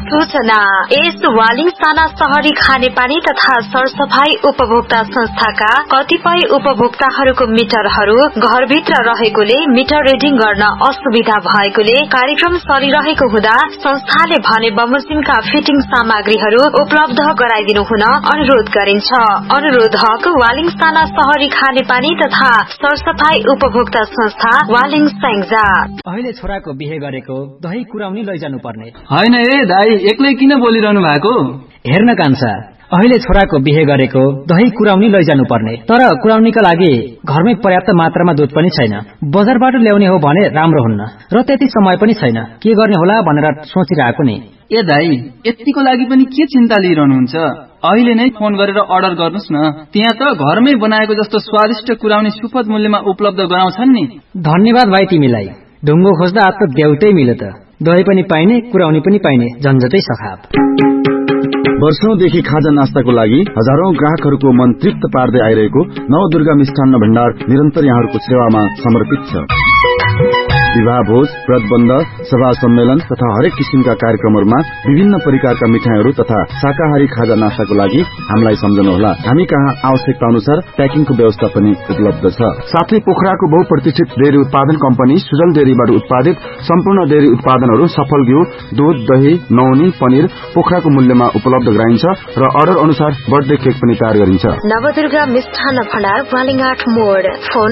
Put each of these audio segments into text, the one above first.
सूचना। यस वालिङ साना शहरी खानेपानी तथा सरसफाई उपभोक्ता संस्थाका कतिपय उपभोक्ताहरूको मिटरहरू घरभित्र रहेकोले मिटर रिडिङ गर्न असुविधा भएकोले कार्यक्रम चलिरहेको हुँदा संस्थाले भने बमोजिमका फिटिङ सामग्रीहरू उपलब्ध गराइदिनु हुन अनुरोध गरिन्छ। अनुरोधक वालिङ साना शहरी खानेपानी तथा सरसफाई उपभोक्ता संस्था वालिङ स्याङ्जा। अहिले छोराको बिहे गरेको दही कुराउनी लैजानु पर्ने होइन ए दाई, एक्लै किन बोलिरहनु भएको? हेर्न कान्छा, अहिले छोराको बिहे गरेको दही कुराउनी लैजानु पर्ने, तर कुराउनीका लागि घरमै पर्याप्त मात्रामा दूध पनि छैन। बजारबाट ल्याउने हो भने राम्रो हुन्न र त्यति समय पनि छैन। के गर्ने होला भनेर सोचिरहेको नि। ए दाई, यतिको लागि पनि के चिन्ता लिइरहनुहुन्छ? अहिले नै फोन गरेर अर्डर गर्नुस् न। त्यहाँ त घरमै बनाएको जस्तो स्वादिष्ट कुराउनी सुपथ मूल्यमा उपलब्ध गराउँछन् नि। धन्यवाद भाइ तिमीलाई। ढुङ्गो खोज्दा आज त देउतै मिल्यो त। दही पनि पाइने, कुराउनी पनि पाइने, झन्झटै सखाप। वर्षौंदेखि खाजा नास्ताको लागि हजारौं ग्राहकहरूको मन तृप्त पार्दै आइरहेको नवदुर्गा मिष्ठान्न भण्डार निरन्तर यहाँहरूको सेवामा समर्पित छ। विवाह भोज, व्रतबन्ध, सभा सम्मेलन तथा हरेक किसिमका कार्यक्रमहरूमा विभिन्न प्रकारका मिठाईहरू तथा शाकाहारी खाजा नास्ताको लागि हामीलाई सम्झनुहोला। हामी कहाँ आवश्यकता अनुसार प्याकिङको व्यवस्था पनि उपलब्ध छ। साथै पोखराको बहुप्रतीक्षित डेरी उत्पादन कम्पनी सुजल डेरीबाट उत्पादित सम्पूर्ण डेरी उत्पादनहरू सफल घिउ, दूध, दही, नौनी, पनिर पोखराको मूल्यमा उपलब्ध गराइन्छ र अर्डर अनुसार बर्थडे केक पनि तयार गरिन्छ। नवदुर्गा मिष्ठान्न भण्डार वालिङाट मोड। फोन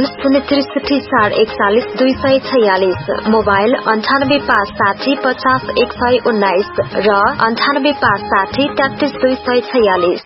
063 मोबाइल 9856 50 119 र 9856 33 246।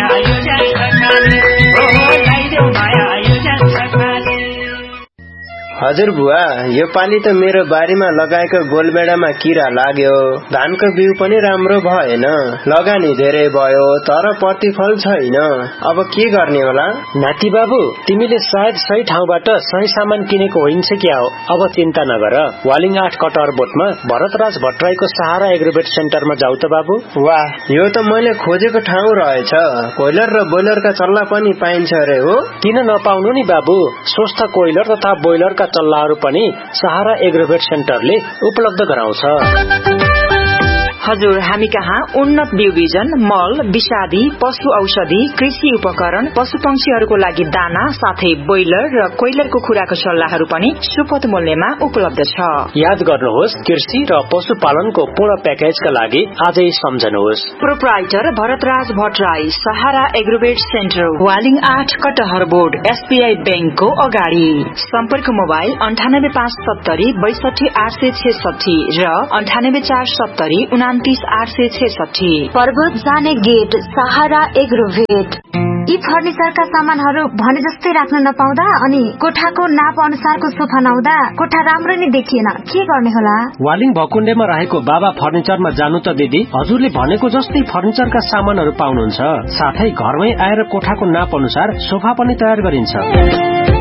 हजुर बुवा, यो पाली त मेरो बारीमा लगाएको गोलबेडामा किरा लाग्यो। धानको बिउ पनि राम्रो भएन, लगानी धेरै भयो तर प्रतिफल छैन। अब के गर्ने होला? नाति बाबु, तिमीले सायद सही ठाउँबाट सही सामान किनेको होइन्छ क्या हो। अब चिन्ता नगर, वालिङ 8 कटर बोटमा भरतराज भट्टराईको सहारा एग्रोवेट सेन्टरमा जाऊ त बाबु। वाह, यो त मैले खोजेको ठाउँ रहेछ। कोइलर र बोइलरका चल्ला पनि पाइन्छ रे हो? किन नपाउनु नि बाबु, स्वस्थ कोइलर तथा बोइलरका चल्लाहरू पनि सहारा एग्रोवेट सेन्टरले उपलब्ध गराउँछ। हजुर, हामी कहाँ उन्नत बिउ बिजन, मल, विषादी, पशु औषधि, कृषि उपकरण, पशु पंक्षीहरूको लागि दाना साथै बोइलर र कोइलरको खुराको सल्लाहहरू पनि सुपथ मूल्यमा उपलब्ध छ। याद गर्नुहोस्, कृषि र पशुपालनको पूर्ण प्याकेजका लागि आजै सम्झनुहोस्। प्रोप्राइटर भरतराज भट्टराई, सहारा एग्रोवेट सेन्टर, वालिङ 8 कटहर बोर्ड, एसबीआई बैंकको अगाडि। सम्पर्क मोबाइल 9857 62 866 र 98470 29 866। पर्वत जाने गेट सहारा एग्रोवेट। यी फर्निचरका सामानहरू भने जस्तै राख्न नपाउँदा अनि कोठाको नाप अनुसारको सोफा नहुँदा कोठा राम्रो नै देखिएन, के गर्ने होला? वालिङ भकुण्डेमा रहेको बाबा फर्निचरमा जानु त दिदी। हजुरले भनेको जस्तै फर्निचरका सामानहरू पाउनुहुन्छ। साथै घरमै आएर कोठाको नाप अनुसार सोफा पनि तयार गरिन्छ।